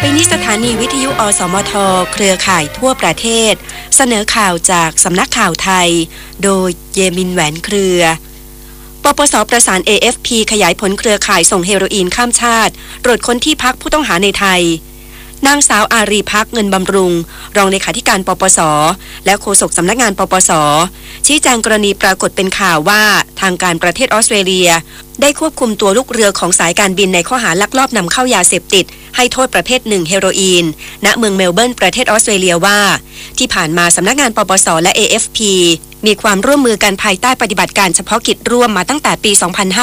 ไปนี้สถานีวิทยุอสมทเครือข่ายทั่วประเทศเสนอข่าวจากสำนักข่าวไทยโดยเยมินแหวนเครือปปส.ประสาน AFP ขยายผลเครือข่ายส่งเฮโรอีนข้ามชาติตรวจค้นที่พักผู้ต้องหาในไทยนางสาวอารีภักดิ์เงินบำรุงรองเลขาธิการปปส.และโฆษกสำนักงานปปส.ชี้แจงกรณีปรากฏเป็นข่าวว่าทางการประเทศออสเตรเลียได้ควบคุมตัวลูกเรือของสายการบินในข้อหาลักลอบนำเข้ายาเสพติดให้โทษประเภทหนึ่งเฮโรอีนณเมืองเมลเบิร์นประเทศออสเตรเลียว่าที่ผ่านมาสำนักงานปปส.และ AFP มีความร่วมมือกันภายใต้ปฏิบัติการเฉพาะกิจร่วมมาตั้งแต่ปี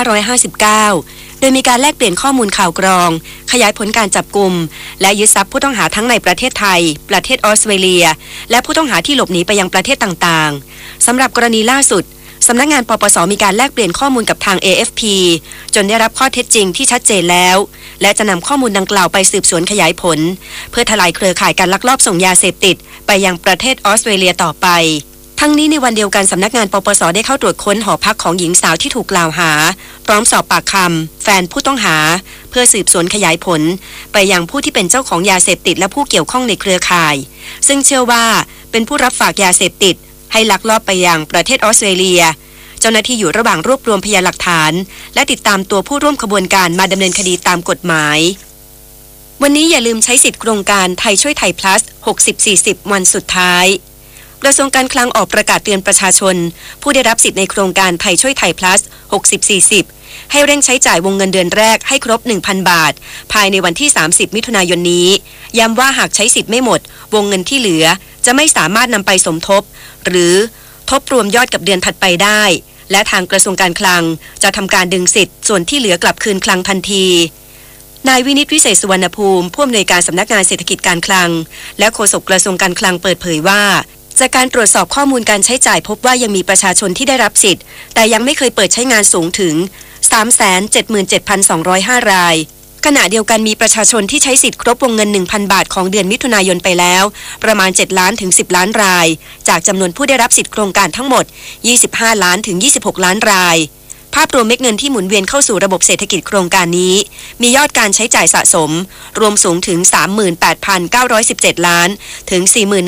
2559 โดยมีการแลกเปลี่ยนข้อมูลข่าวกรองขยายผลการจับกุมและยึดทรัพย์ผู้ต้องหาทั้งในประเทศไทยประเทศออสเตรเลียและผู้ต้องหาที่หลบหนีไปยังประเทศต่างๆสำหรับกรณีล่าสุดสำนักงานปปส.มีการแลกเปลี่ยนข้อมูลกับทาง AFP จนได้รับข้อเท็จจริงที่ชัดเจนแล้วและจะนำข้อมูลดังกล่าวไปสืบสวนขยายผลเพื่อทลายเครือข่ายการลักลอบส่งยาเสพติดไปยังประเทศออสเตรเลียต่อไปทั้งนี้ในวันเดียวกันสำนักงานปปส.ได้เข้าตรวจค้นหอพักของหญิงสาวที่ถูกกล่าวหาพร้อมสอบปากคำแฟนผู้ต้องหาเพื่อสืบสวนขยายผลไปยังผู้ที่เป็นเจ้าของยาเสพติดและผู้เกี่ยวข้องในเครือข่ายซึ่งเชื่อว่าเป็นผู้รับฝากยาเสพติดให้ลักลอบไปยังประเทศออสเตรเลียเจ้าหน้าที่อยู่ระหว่างรวบรวมพยานหลักฐานและติดตามตัวผู้ร่วมขบวนการมาดำเนินคดีตามกฎหมายวันนี้อย่าลืมใช้สิทธิ์โครงการไทยช่วยไทย plus 60-40 วันสุดท้ายกระทรวงการคลังออกประกาศเตือนประชาชนผู้ได้รับสิทธิ์ในโครงการไทยช่วยไทย plus 60-40 ให้เร่งใช้จ่ายวงเงินเดือนแรกให้ครบ 1,000 บาทภายในวันที่ 30 มิถุนายนนี้ย้ำว่าหากใช้สิทธิ์ไม่หมดวงเงินที่เหลือจะไม่สามารถนำไปสมทบหรือทบรวมยอดกับเดือนถัดไปได้และทางกระทรวงการคลังจะทำการดึงสิทธิ์ส่วนที่เหลือกลับคืนคลังทันทีนายวินิตวิเศษสุวรรณภูมิผู้อำนวยการสำนักงานเศรษฐกิจการคลังและโฆษกกระทรวงการคลังเปิดเผยว่าจากการตรวจสอบข้อมูลการใช้จ่ายพบว่ายังมีประชาชนที่ได้รับสิทธิ์แต่ยังไม่เคยเปิดใช้งานสูงถึง 377,205 รายขณะเดียวกันมีประชาชนที่ใช้สิทธิ์ครบวงเงิน 1,000 บาทของเดือนมิถุนายนไปแล้วประมาณ7ล้านถึง10ล้านรายจากจำนวนผู้ได้รับสิทธิ์โครงการทั้งหมด25ล้านถึง26ล้านรายภาพรวมเม็ดเงินที่หมุนเวียนเข้าสู่ระบบเศรษฐกิจโครงการนี้มียอดการใช้จ่ายสะสมรวมสูงถึง 38,917 ล้านถึง